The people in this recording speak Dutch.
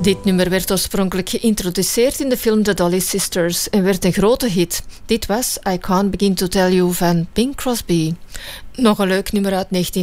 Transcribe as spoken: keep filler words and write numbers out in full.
Dit nummer werd oorspronkelijk geïntroduceerd in de film The Dolly Sisters en werd een grote hit. Dit was I Can't Begin to Tell You van Bing Crosby. Nog een leuk nummer uit negentien